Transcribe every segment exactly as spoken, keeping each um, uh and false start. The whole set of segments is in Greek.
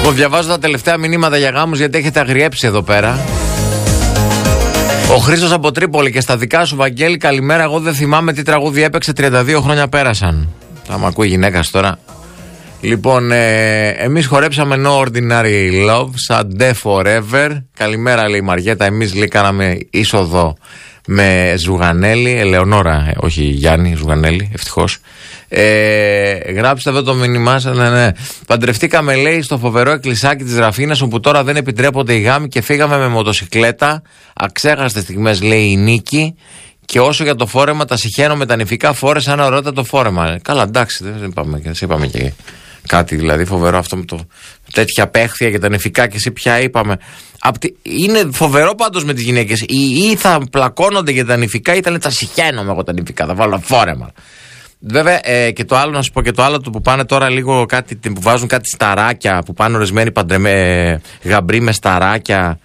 Εγώ διαβάζω τα τελευταία μηνύματα για γάμους γιατί έχετε αγριέψει εδώ πέρα. Ο Χρήστος από Τρίπολη, και στα δικά σου, Βαγγέλη, καλημέρα. Εγώ δεν θυμάμαι τι τραγούδι έπαιξε, τριάντα δύο χρόνια πέρασαν. Θα μ' ακούει η γυναίκα τώρα. Λοιπόν, ε, εμείς χορέψαμε No Ordinary Love, Sade Forever. Καλημέρα, λέει η Μαριέτα. Εμείς, λέει, κάναμε είσοδο με Ζουγανέλη, Ελεονόρα, ε, όχι Γιάννη, Ζουγανέλη, ευτυχώς. Ε, γράψτε εδώ το μήνυμά σας. Ναι, ναι. Παντρευτήκαμε, λέει, στο φοβερό εκκλησάκι της Ραφίνας, όπου τώρα δεν επιτρέπονται οι γάμοι, και φύγαμε με μοτοσικλέτα. Αξέχαστες στιγμές, λέει η Νίκη. Και όσο για το φόρεμα, τα συχαίνω με τα νηφικά, φόρεσα ένα ωραιότατο φόρεμα. Καλά, εντάξει, δεν είπαμε, είπαμε και κάτι δηλαδή φοβερό αυτό με το τέτοια παίχθια για τα νηφικά, και εσύ πια είπαμε. Τη, είναι φοβερό πάντως με τις γυναίκες. Ή, ή θα πλακώνονται για τα νηφικά, ή θα λένε τα συχαίνομαι εγώ τα νηφικά, θα βάλω φόρεμα. Βέβαια, ε, και το άλλο, να σου πω και το άλλο του που πάνε τώρα λίγο κάτι, που βάζουν κάτι σταράκια, που πάνε ορισμένοι παντρεμέ, ε, γαμπροί με σταράκια,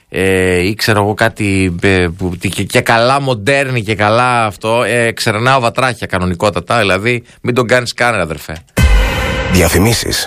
ε, ή ξέρω εγώ κάτι ε, που, και, και καλά μοντέρνη και καλά αυτό, ε, ξερνάω βατράχια κανονικότατα, δηλαδή μην τον κάνεις καν, αδερφέ. Διαφημίσεις.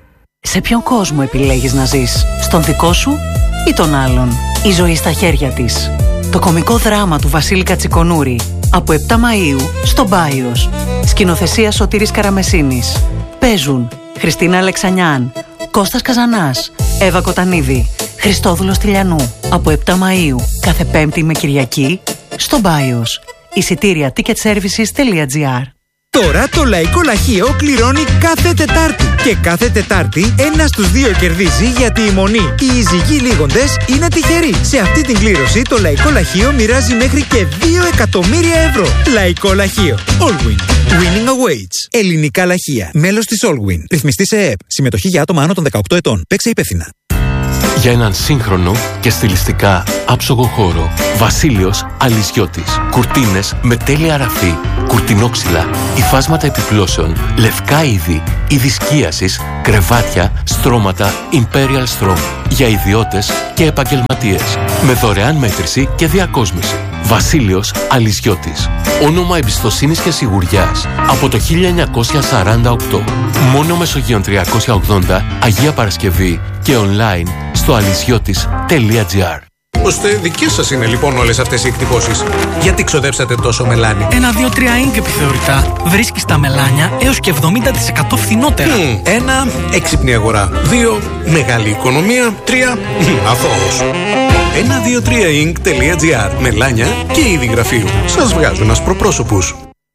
Σε ποιον κόσμο επιλέγεις να ζεις, στον δικό σου ή τον άλλον? Η ζωή στα χέρια της. Το κωμικό δράμα του Βασίλη Κατσικονούρη, από επτά Μαΐου στο Μπάιος. Σκηνοθεσία Σωτήρης Καραμεσίνης. Παίζουν Χριστίνα Αλεξανιάν, Κώστας Καζανάς, Εύα Κοτανίδη, Χριστόδουλος Τηλιανού. Από επτά Μαΐου κάθε Πέμπτη με Κυριακή στο Μπάιος. Εισιτήρια ticketservices τελεία gr. Τώρα το Λαϊκό Λαχείο κληρώνει κάθε Τετάρτη. Και κάθε Τετάρτη ένα στους δύο κερδίζει, γιατί η μονή, οι ζυγοί λίγοντες, είναι τυχεροί. Σε αυτή την κλήρωση το Λαϊκό Λαχείο μοιράζει μέχρι και δύο εκατομμύρια ευρώ. Λαϊκό Λαχείο. Allwin. Winning awaits. Ελληνικά λαχεία. Μέλος της Allwin. Ρυθμιστή σε ΕΕΠ. Συμμετοχή για άτομα άνω των δεκαοκτώ ετών. Παίξε υπεύθυνα. Για έναν σύγχρονο και στιλιστικά άψογο χώρο, Βασίλειος Αλυσιώτης. Κουρτίνες με τέλεια ραφή, κουρτινόξυλα, υφάσματα επιπλώσεων, λευκά είδη, είδη σκίασης, κρεβάτια, στρώματα Imperial Strong. Για ιδιώτες και επαγγελματίες. Με δωρεάν μέτρηση και διακόσμηση. Βασίλειος Αλυσιώτης. Όνομα εμπιστοσύνης και σιγουριάς από το χίλια εννιακόσια σαράντα οκτώ. Μόνο Μεσογείων τριακόσια ογδόντα, Αγία Παρασκευή, και online στο αλυσιώτης τελεία gr. Ώστε δικές σας είναι λοιπόν όλες αυτές οι εκτυπώσεις. Γιατί ξοδέψατε τόσο μελάνι? Ένα, δύο, τρία ίνκ επιθεωρητά. Βρίσκεις τα μελάνια έως και εβδομήντα τοις εκατό φθηνότερα. Mm, ένα, έξυπνη αγορά. Δύο, μεγάλη οικονομία. Τρία, αθώος. ένα, δύο, τρία ίνκ τελεία gr. Μελάνια και είδη γραφείου. Σας βγάζουν ασπροπρόσωπους.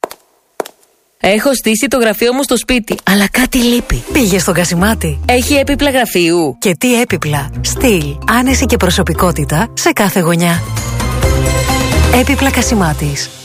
Έχω στήσει το γραφείο μου στο σπίτι, αλλά κάτι λείπει. Πήγε στον Κασιμάτη. Έχει έπιπλα γραφείου. Και τι έπιπλα? Στυλ, άνεση και προσωπικότητα σε κάθε γωνιά. Έπιπλα Κασιμάτης.